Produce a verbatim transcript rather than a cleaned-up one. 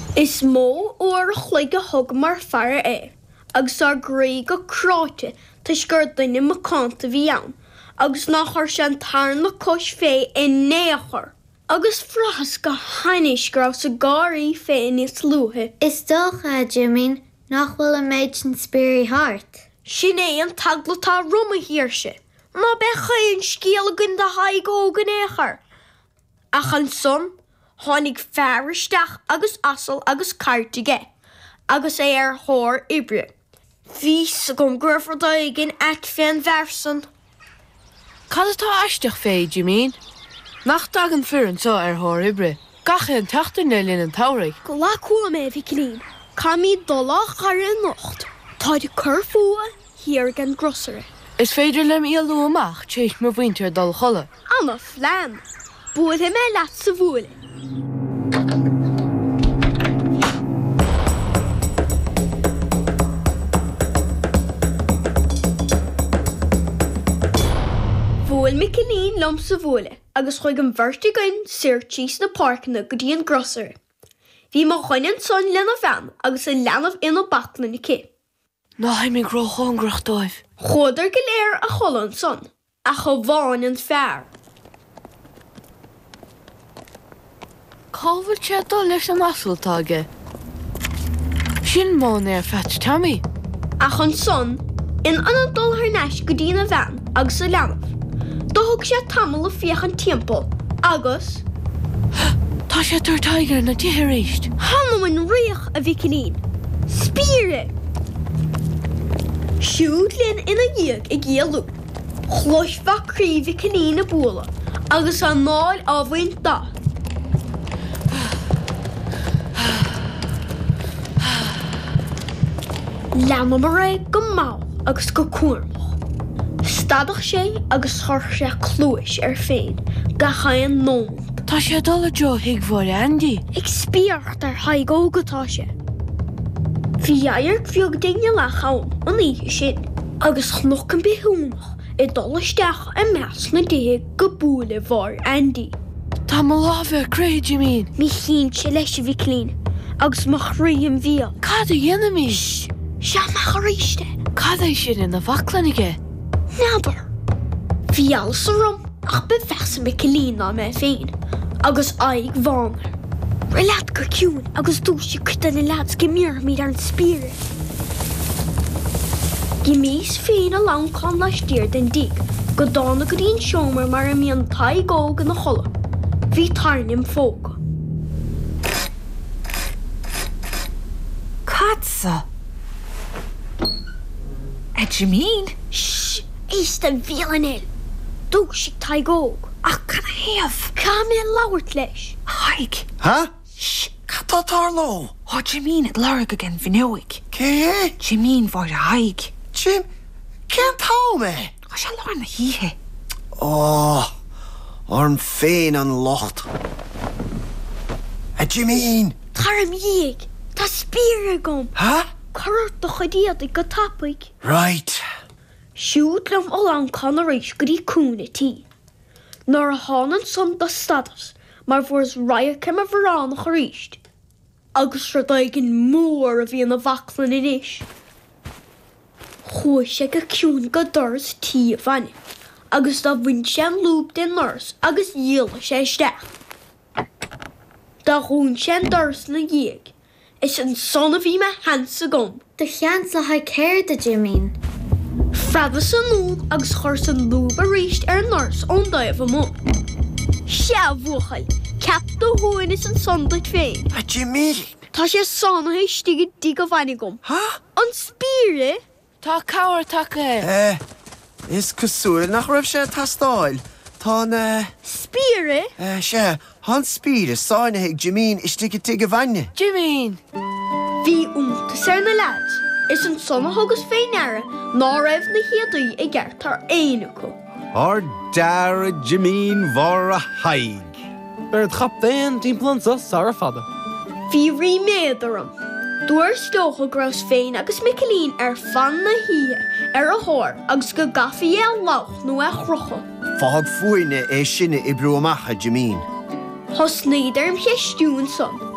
Is mó o'r chluig a hug mar fear é, agus ar grí go cráte tuis gur duine mo cánta bhí ann, agus nach chuir sé an tarn le cos fé in néachar. Agus frachas go hainis gur sa gáirí fé níos lúthe. Is dócha, Jimín, nach bhfuil a méid sin spírí hart. Sin é an taglatá ruma hiirse, má be chaon scéal gun de haig ó gan éachar. Ach an son, tháinig fearisteach agus asal agus cartige, agus é ar thór ibre. Bhí gom gur daigin ag féin versan. Cad atá aisteach fé, Jimín? Nach dag an furan só ar thór ibre. Gacha an teachtar na linn an tauraigh. Go lá cua mé bhí clín, camí dulá char an nocht. Tá de cur fua hir gan grosare. Is féidir lem íalú amach téich mo bhaintear dul cholle. Anna flam, búid he mé leat sa bhúile. Bhúil mi cínín lom sa bhúile, agus chuig an bhirrte gain sir tíos na parcna go dtí an grosare. Bhí má chuinean son lena bhean agus a leanamh ina bacna na cé. Ná haim mé groch an groch dóibh. Chódar go léir a cholan son, a cho bháin an fear. Cábhar sé dó leis an asaltáge. Sin món ar feit tamí. Ach an son, in anna dul haar neis go dtí na bhean agus a leanamh. Dothg sé tamil a fiach an timppel, agus... Tá sé tar taigar na tithe réist. Hanamhain riach a bhí cínín. Spíre! Siúd linn ina dhiag i gíalú. Chlois bha críomh cínín na búla, agus an náil ábhain da. Leanam a raibh go máth agus go cuairmach. Stadach sé agus chuir sé clúis ar féin, ga chaon nómant. Tá sé dul a jo hiag bhór Andy. Ag spíocht ar haig ógatá sé. Bhí éir bheag daine le cham an ihe sin, agus chnoch an behúnach i dul isteach a meas na déag go búla bhór Andy. Tá má lábhar cré, Jimín. Mi chin sé leis a bhí clín, agus má chríam bhíal. Cad a dhéana mí? Se má choríiste. Cad é sin in na bhaclanige? Neabar. Bhí alsa rom, ach be bheasa me clín ná me féin, agus aig bhánar. Ra leat gur ciún agus dúisi chuta na leats go míor míad ar an spíre. Gimís féin a lánchán leis tíir den dig, go dána go dtíon seomar mar a míon taig óg na chola. Bhí tarnim fóga. Catsa. A Jimín? Shh, éiste bhíanil. Dúisi taig óg. Ach, can I have? Cá mé labhairt leis. Haig. Ha? Shh. Catá tarló? Oh, Jimín, it larg again vinnoig. Cé? Jimín for the haig. Jim, cén tá me? I shall learn the hihe. Ó, orm féin an locht. A Jimín? Tarim dhéag, tá spíre gom. Ha? Currt do chudíad go tapig. Right. Siúd lem ó lánchán a réis go dtí cúna tí. Nor a hánan son do stadas, mar bhórs raiacim a bharán a choríist. Agus radaigin mór a bhí an a bhaclan in ish. Chúis sé go ciún go doras tí a bhaine, agus da bhain sé an lúb den nors agus dhéala sé isteach. Da hún sé an doras na dhéag, is an son a bhí me hansa gom. De cheans a haid céir de Jimín. Fredas an lúb agus chuir san lúb a réist ar an nors ón daibh am mó. Se bhuachail, ceap do thuin is an sondait féin. A Jimín? Tá sé sanna stigad dí go bhaine gom. Ha? An spíre? Tá cabhar take. Eh, is cosúil nach raibh sé tastáil. Tá na... Spíre? Eh, sé, han spíre sáinna ag Jimín istigad tig a bhaine. Jimín. Bhí úntas ar na leid. Is an sonna thugus féin aire, ná raibh na hiadaí i gceart ar éanacha. Ar dar Jimín war a haig. Er het grap déan timplan sa sar fada. Bhí rí méadaram. Dúir stócha gros féin agus micilín ar fan na híthe ar a thór agus go gafaí é lách nó a chrocha. Fág fuoine é sinne i brú amach a Jimín. Thos néidir am cheistún son.